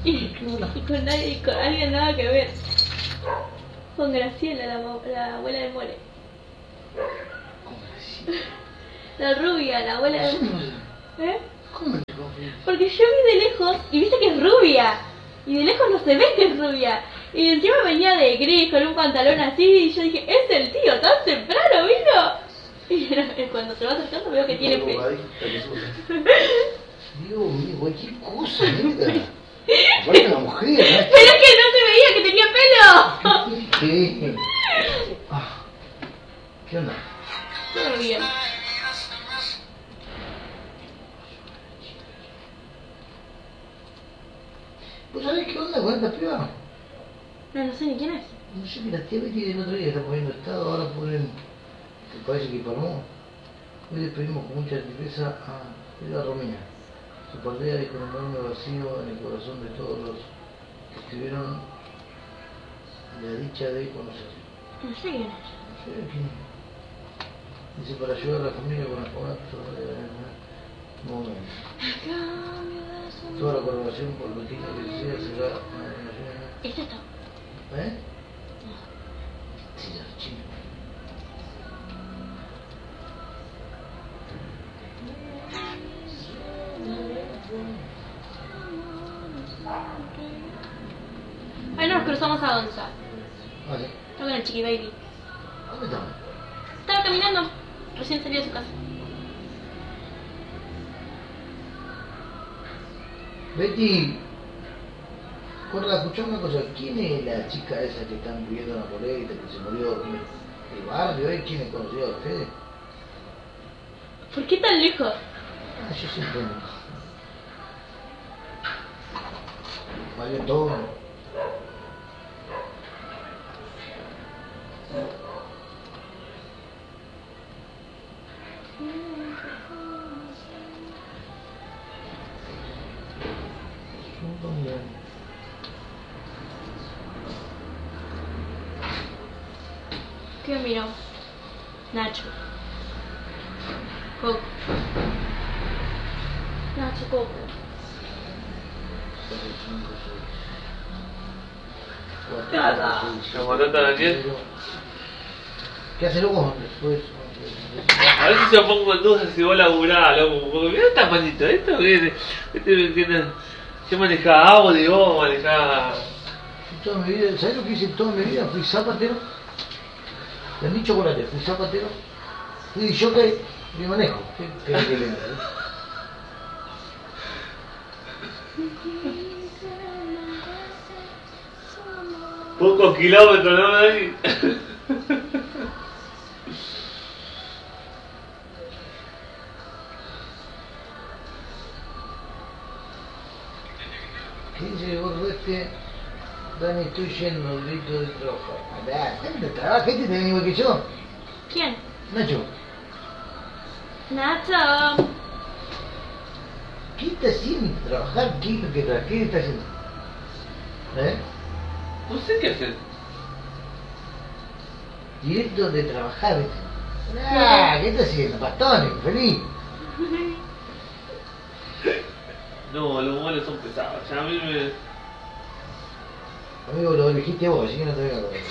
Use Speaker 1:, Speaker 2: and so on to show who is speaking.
Speaker 1: Y con nadie, con alguien nada que ver. Con Graciela, la abuela de More.
Speaker 2: ¿Cómo Graciela?
Speaker 1: La rubia, la abuela de
Speaker 2: ¿Cómo?
Speaker 1: ¿Eh?
Speaker 2: ¿Cómo te confundís?
Speaker 1: Porque yo vi de lejos y viste que es rubia. Y de lejos no se ve que es rubia. Y encima venía de gris con un pantalón así y yo dije, es el tío, tan temprano vino. Y cuando se va acercando veo que tiene pelo.
Speaker 2: Dios mío, cualquier cosa, neta. Aparte una mujer, ¿no?
Speaker 1: Pero es que no se veía que tenía pelo.
Speaker 2: ¿Qué? Ah, ¿qué onda?
Speaker 1: Todo bien.
Speaker 2: ¿Vos sabés qué onda con esta piba?
Speaker 1: No sé ni quién es.
Speaker 2: No sé, que la tía Betty del otro día está poniendo estado, ahora ponen que parece que paró. Hoy despedimos con mucha tristeza a Eva Romina. Su partida dejó un enorme vacío en el corazón de todos los que estuvieron la dicha de conocer.
Speaker 1: No sé quién es.
Speaker 2: No sé quién es. Dice para ayudar a la familia con el conato de momento. Toda la colaboración por lo que sea será una donación.
Speaker 1: ¿Es esto?
Speaker 2: ¿Eh? Sí, ya, chino.
Speaker 1: Ahí nos cruzamos a Gonza.
Speaker 2: Vale.
Speaker 1: Está con el chiqui baby.
Speaker 2: ¿Dónde estamos?
Speaker 1: Estaba caminando. Recién salió de su casa.
Speaker 2: Betty, Corra, escuchame una cosa. ¿Quién es la chica esa que están pidiendo una colecta, que se murió en el barrio? ¿Quién es conocido de ustedes?
Speaker 1: ¿Por qué tan lejos?
Speaker 2: Ah, yo siempre me... Valió todo.
Speaker 1: ¿Qué miró? Nacho. Coco. Nacho Coco.
Speaker 3: ¿La mandaste a Daniel?
Speaker 2: ¿Qué haces vos después?
Speaker 3: A ver si yo pongo en duda si vos laburás, loco. Porque mirá esta manito, esto que yo manejaba Audi, vos manejaba.
Speaker 2: Toda mi vida, ¿sabes lo que hice toda mi vida? Fui zapatero, vendí chocolate, fui zapatero, fui jockey y manejo. ¿Qué lindo,
Speaker 3: Pocos kilómetros, ¿no, Dani?
Speaker 2: ¿Qué dice el gordo este? Dani, estoy yendo al grito de trabajar. ¿Dónde trabaja? ¿Este también igual que yo?
Speaker 1: ¿Quién?
Speaker 2: Nacho.
Speaker 1: Nacho.
Speaker 2: ¿Qué está haciendo? ¿Trabajar? ¿Qué está haciendo? ¿Eh?
Speaker 3: No sé qué hacer.
Speaker 2: Directo de trabajar. Ah, ¿qué está haciendo? Bastones, feliz.
Speaker 3: No, los muebles son pesados. Ya a mí me...
Speaker 2: Amigo, lo elegiste vos, así que no te vengas con eso.